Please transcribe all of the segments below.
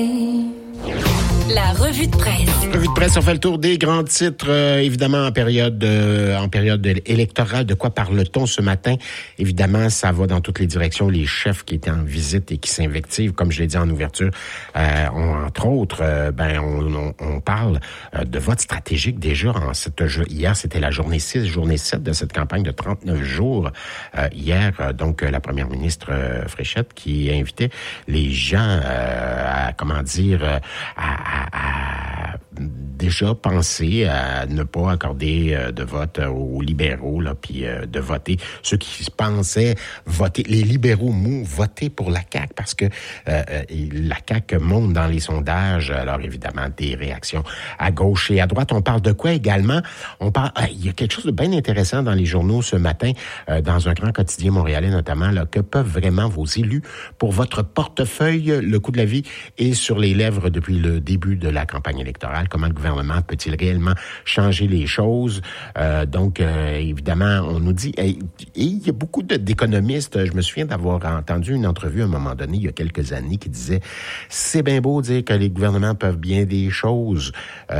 La revue de presse. Revue de presse, on fait le tour des grands titres, évidemment en période électorale. De quoi parle-t-on ce matin? Évidemment, ça va dans toutes les directions. Les chefs qui étaient en visite et qui s'invectivent, comme je l'ai dit en ouverture, entre autres, on parle de vote stratégique déjà. Hier, c'était la journée 6, journée 7 de cette campagne de 39 jours. Hier, donc, la première ministre Fréchette qui invitait les gens à déjà penser à ne pas accorder de vote aux libéraux, là, puis de voter ceux qui pensaient voter, les libéraux mou, voter pour la CAQ parce que la CAQ monte dans les sondages. Alors évidemment, des réactions à gauche et à droite. On parle de quoi également? Il y a quelque chose de bien intéressant dans les journaux ce matin, dans un grand quotidien montréalais notamment, là, que peuvent vraiment vos élus pour votre portefeuille. Le coût de la vie est sur les lèvres depuis le début de la campagne électorale. Comment le gouvernement peut-il réellement changer les choses? Évidemment, on nous dit... Et il y a beaucoup d'économistes. Je me souviens d'avoir entendu une entrevue à un moment donné, il y a quelques années, qui disait « C'est bien beau dire que les gouvernements peuvent bien des choses. »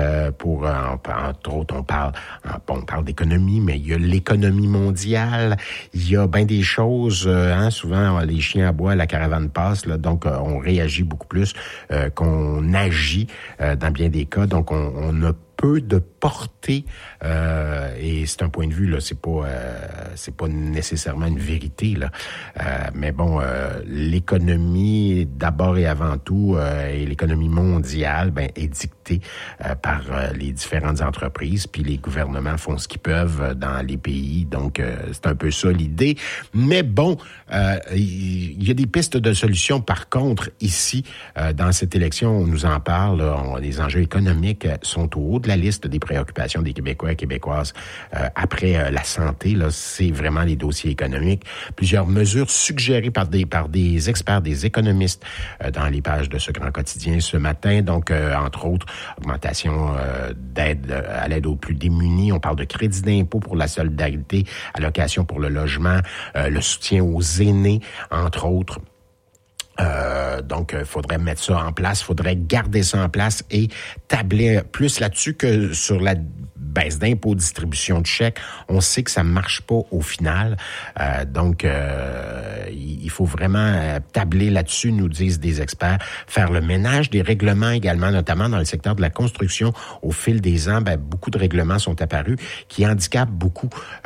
Entre autres, on parle d'économie, mais il y a l'économie mondiale. Il y a bien des choses. Souvent, les chiens aboient, la caravane passe. Là, donc, on réagit beaucoup plus qu'on agit dans bien des cas. Donc, on a peu de portée et c'est un point de vue là, c'est pas nécessairement une vérité là. Mais bon, l'économie d'abord et avant tout et l'économie mondiale est dictée par les différentes entreprises, puis les gouvernements font ce qu'ils peuvent dans les pays. Donc c'est un peu ça l'idée. Mais bon, il y a des pistes de solutions par contre ici dans cette élection, on nous en parle, les enjeux économiques sont au haut de la liste des préoccupations des Québécois et Québécoises après la santé. Là, c'est vraiment les dossiers économiques. Plusieurs mesures suggérées par des experts, des économistes dans les pages de ce grand quotidien ce matin. Donc, entre autres, augmentation d'aide à l'aide aux plus démunis. On parle de crédit d'impôt pour la solidarité, allocation pour le logement, le soutien aux aînés, entre autres. Donc, faudrait mettre ça en place, faudrait garder ça en place et tabler plus là-dessus que sur la baisse d'impôts, distribution de chèques. On sait que ça marche pas au final. Donc, il faut vraiment tabler là-dessus, nous disent des experts. Faire le ménage des règlements également, notamment dans le secteur de la construction. Au fil des ans, beaucoup de règlements sont apparus qui handicapent beaucoup.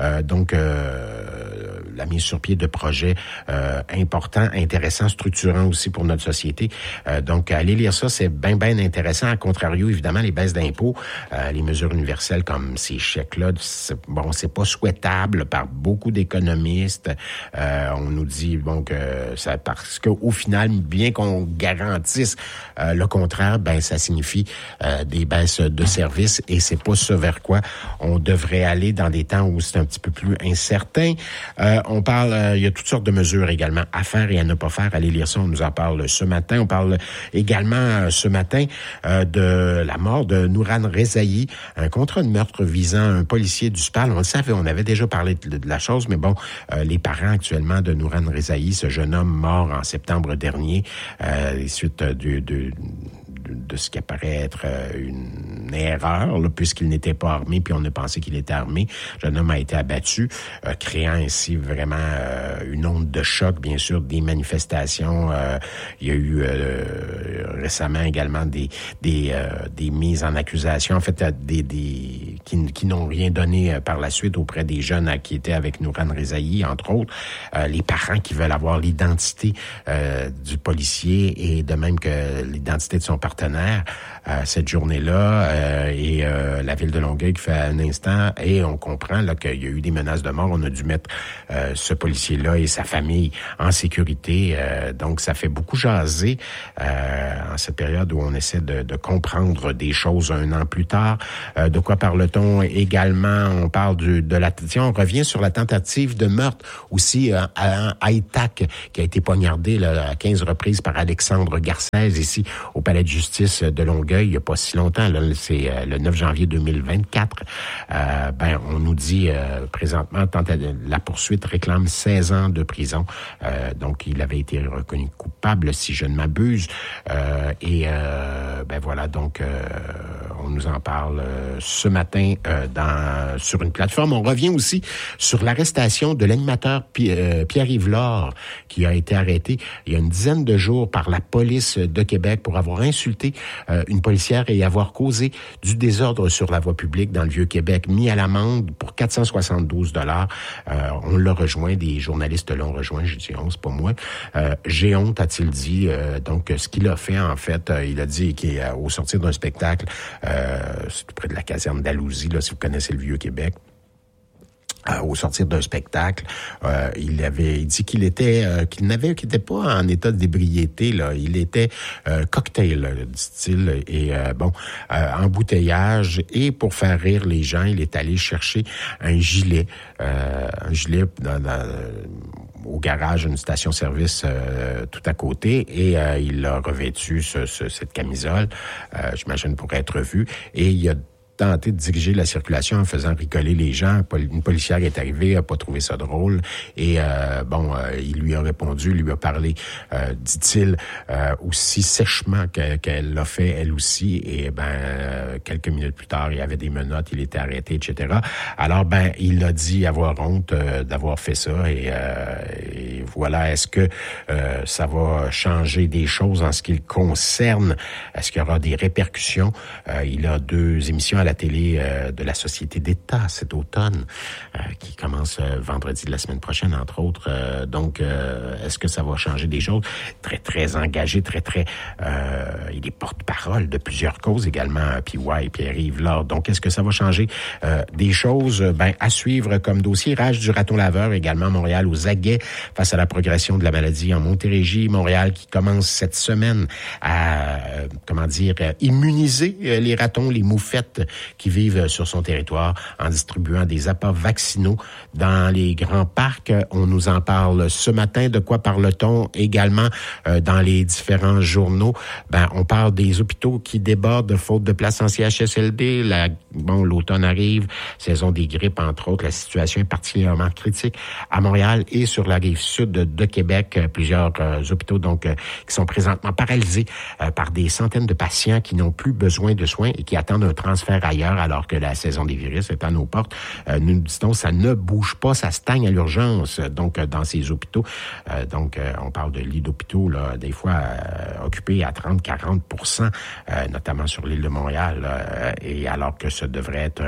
La mise sur pied de projets importants, intéressants, structurants aussi pour notre société. Donc, allez lire ça, c'est bien intéressant. À contrario, évidemment, les baisses d'impôts, les mesures universelles comme ces chèques-là, c'est pas souhaitable par beaucoup d'économistes. On nous dit que ça, parce qu'au final, bien qu'on garantisse le contraire, ça signifie des baisses de services et c'est pas ce vers quoi on devrait aller dans des temps où c'est un petit peu plus incertain. On parle, il y a toutes sortes de mesures également à faire et à ne pas faire. Allez lire ça, on nous en parle ce matin. On parle également ce matin de la mort de Nourane Rezaï, un contrat de meurtre visant un policier du SPAL. On le savait, on avait déjà parlé de la chose, mais bon, les parents actuellement de Nourane Rezaï, ce jeune homme mort en septembre dernier, suite de ce qui apparaît être une erreur, là, puisqu'il n'était pas armé, puis on a pensé qu'il était armé. Le jeune homme a été abattu, créant ainsi vraiment une onde de choc, bien sûr, des manifestations. Il y a eu récemment également des mises en accusation, en fait, qui n'ont rien donné par la suite auprès des jeunes qui étaient avec Nourane Rezaï, entre autres. Les parents qui veulent avoir l'identité du policier et de même que l'identité de son partenaire cette journée-là et la ville de Longueuil qui fait un instant et on comprend là qu'il y a eu des menaces de mort. On a dû mettre ce policier-là et sa famille en sécurité. Donc, ça fait beaucoup jaser en cette période où on essaie de comprendre des choses un an plus tard. De quoi parle-t-on? parle-t-on également, on parle on revient sur la tentative de meurtre aussi à Haïtac, qui a été poignardé là, à 15 reprises par Alexandre Garcès, ici au Palais de justice de Longueuil, il n'y a pas si longtemps, là, c'est le 9 janvier 2024. On nous dit présentement, la poursuite réclame 16 ans de prison. Donc, il avait été reconnu coupable, si je ne m'abuse. Voilà, donc on nous en parle ce matin sur une plateforme. On revient aussi sur l'arrestation de l'animateur Pierre-Yves Lord, qui a été arrêté il y a une dizaine de jours par la police de Québec pour avoir insulté une policière et avoir causé du désordre sur la voie publique dans le Vieux-Québec, mis à l'amende pour 472 $. On l'a rejoint, des journalistes l'ont rejoint, je dis on, c'est pas moi. J'ai honte, a-t-il dit. Donc, ce qu'il a fait, en fait, il a dit qu'au sortir d'un spectacle, c'est tout près de la caserne d'Alousie, là, si vous connaissez le Vieux-Québec, au sortir d'un spectacle, il dit qu'il n'était pas en état d'ébriété, là. Il était cocktail, dit-il, et embouteillage. Et pour faire rire les gens, il est allé chercher un gilet au garage d'une station-service tout à côté, et il a revêtu cette camisole, j'imagine pour être vu, et il a tenté de diriger la circulation en faisant rigoler les gens. Une policière est arrivée, a pas trouvé ça drôle, et il lui a répondu, lui a parlé, dit-il, aussi sèchement qu'elle l'a fait elle aussi, et quelques minutes plus tard, il y avait des menottes, il était arrêté, etc. Alors, il a dit avoir honte d'avoir fait ça, et voilà. Est-ce que ça va changer des choses en ce qui le concerne? Est-ce qu'il y aura des répercussions? Il a 2 émissions à la télé de la Société d'État cet automne, qui commence vendredi de la semaine prochaine, entre autres. Donc, est-ce que ça va changer des choses? Très, très engagé, très, très... il est porte-parole de plusieurs causes également, PY, Pierre-Yves Lord. Donc, est-ce que ça va changer des choses? À suivre comme dossier. Rage du raton laveur également, Montréal aux aguets face à la progression de la maladie en Montérégie. Montréal qui commence cette semaine à, immuniser les ratons, les moufettes qui vivent sur son territoire en distribuant des appâts vaccinaux dans les grands parcs. On nous en parle ce matin. De quoi parle-t-on également dans les différents journaux? On parle des hôpitaux qui débordent faute de place en CHSLD. L'automne arrive, saison des grippes, entre autres. La situation est particulièrement critique à Montréal et sur la rive sud de Québec. Plusieurs hôpitaux qui sont présentement paralysés par des centaines de patients qui n'ont plus besoin de soins et qui attendent un transfert ailleurs, alors que la saison des virus est à nos portes. Nous dit-on, ça ne bouge pas, ça stagne à l'urgence, dans ces hôpitaux. On parle de lits d'hôpitaux, là, des fois occupés à 30-40%, notamment sur l'île de Montréal, et alors que ça devrait être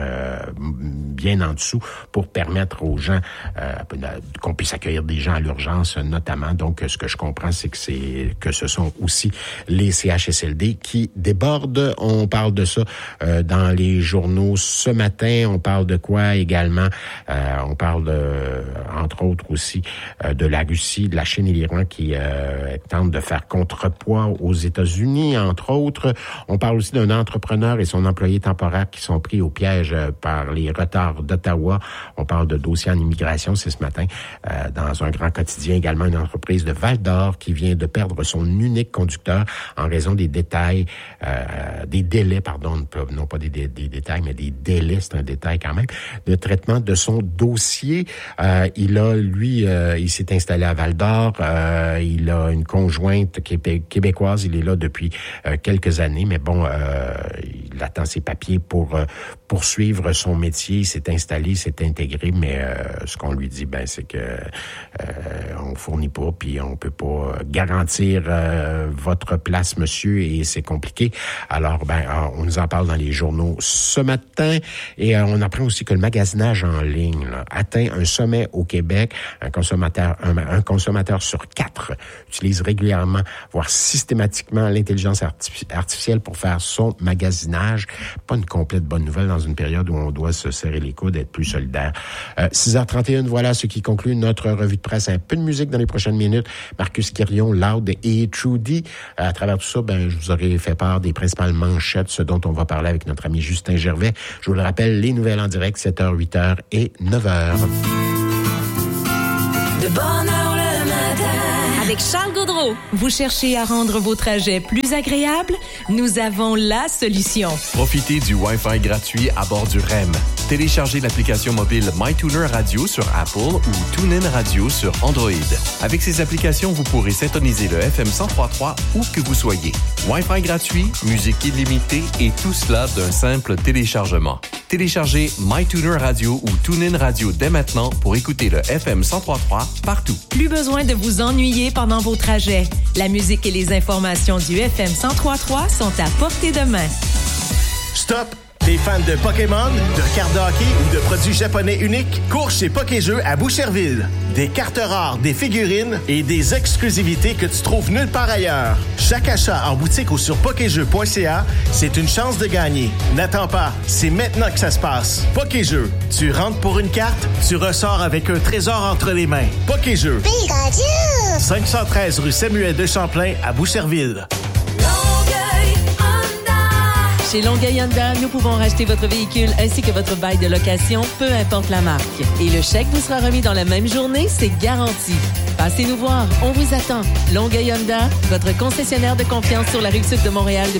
bien en dessous pour permettre aux gens qu'on puisse accueillir des gens à l'urgence, notamment. Donc, ce que je comprends, c'est que ce sont aussi les CHSLD qui débordent. On parle de ça dans les journaux ce matin. On parle de quoi également? On parle entre autres aussi de la Russie, de la Chine et l'Iran qui tentent de faire contrepoids aux États-Unis, entre autres. On parle aussi d'un entrepreneur et son employé temporaire qui sont pris au piège par les retards d'Ottawa. On parle de dossiers en immigration, c'est ce matin. Dans un grand quotidien également, une entreprise de Val-d'Or qui vient de perdre son unique conducteur en raison des délais, non pas des détails, mais des délais, c'est un détail quand même, de traitement de son dossier. Il s'est installé à Val-d'Or. Il a une conjointe québécoise. Il est là depuis quelques années, mais il attend ses papiers pour poursuivre son métier. Il s'est installé, il s'est intégré, mais ce qu'on lui dit, c'est que on fournit pas, puis on peut pas garantir votre place, monsieur, et c'est compliqué. Alors, on nous en parle dans les journaux ce matin, et on apprend aussi que le magasinage en ligne atteint un sommet au Québec. Un consommateur sur 4 utilise régulièrement, voire systématiquement, l'intelligence artificielle pour faire son magasinage. dommage. Pas une complète bonne nouvelle dans une période où on doit se serrer les coudes, être plus solidaire. 6h31, voilà ce qui conclut notre revue de presse. Un peu de musique dans les prochaines minutes. Marcus Quirion, Loud et Trudy. À travers tout ça, je vous aurais fait part des principales manchettes, ce dont on va parler avec notre ami Justin Gervais. Je vous le rappelle, les nouvelles en direct, 7h, 8h et 9h. De bonne heure le matin. Avec Charles Gaudreau, vous cherchez à rendre vos trajets plus agréables? Nous avons la solution. Profitez du Wi-Fi gratuit à bord du REM. Téléchargez l'application mobile MyTuner Radio sur Apple ou TuneIn Radio sur Android. Avec ces applications, vous pourrez syntoniser le FM 103.3 où que vous soyez. Wi-Fi gratuit, musique illimitée et tout cela d'un simple téléchargement. Téléchargez MyTuner Radio ou TuneIn Radio dès maintenant pour écouter le FM 103.3 partout. Plus besoin de vous ennuyer pendant vos trajets. La musique et les informations du FM 103.3 sont à portée de main. Stop! T'es fan de Pokémon, de cartes de hockey ou de produits japonais uniques? Cours chez Pokéjeux à Boucherville. Des cartes rares, des figurines et des exclusivités que tu trouves nulle part ailleurs. Chaque achat en boutique ou sur pokéjeux.ca, c'est une chance de gagner. N'attends pas, c'est maintenant que ça se passe. Pokéjeux, tu rentres pour une carte, tu ressors avec un trésor entre les mains. Pokéjeux. Pikachu! 513 rue Samuel de Champlain à Boucherville. Chez Longueuil Honda, nous pouvons racheter votre véhicule ainsi que votre bail de location, peu importe la marque. Et le chèque vous sera remis dans la même journée, c'est garanti. Passez nous voir, on vous attend. Longueuil Honda, votre concessionnaire de confiance sur la Rive-Sud de Montréal